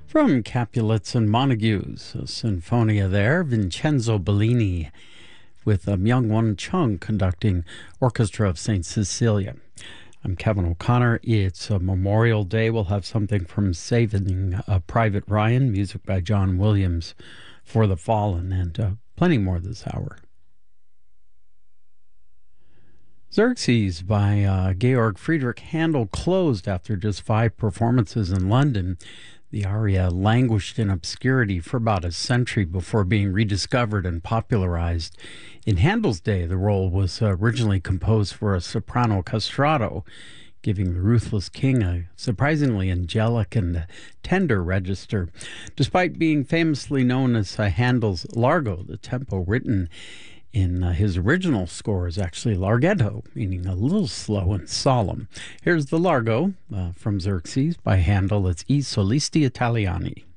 From Capulets and Montagues, a sinfonia there, Vincenzo Bellini, with Myung Won Chung conducting Orchestra of St. Cecilia. I'm Kevin O'Connor. It's Memorial Day. We'll have something from Saving Private Ryan, music by John Williams for the Fallen, and plenty more this hour. Xerxes by Georg Friedrich Handel closed after just 5 performances in London. The aria languished in obscurity for about a century before being rediscovered and popularized. In Handel's day, the role was originally composed for a soprano castrato, giving the ruthless king a surprisingly angelic and tender register. Despite being famously known as Handel's Largo, the tempo written in his original score is actually larghetto, meaning a little slow and solemn. Here's the Largo from Xerxes by Handel. It's I Solisti Italiani.